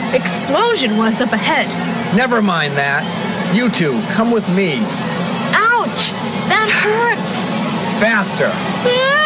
explosion was up ahead. Never mind that. You two, come with me. Ouch! That hurts! Faster.